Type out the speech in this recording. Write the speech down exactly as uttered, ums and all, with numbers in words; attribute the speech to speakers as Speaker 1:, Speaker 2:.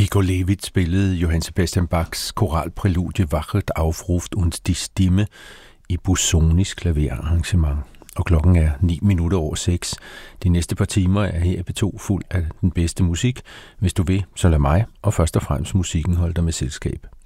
Speaker 1: Igor Levit spillede Johann Sebastian Bachs koralpræludie Wachet aufruft und die Stimme i Busonis klaverarrangement. Og klokken er ni minutter over seks. De næste par timer er her i P to fuld af den bedste musik. Hvis du vil, så lad mig og først og fremmest musikken holde dig med selskab.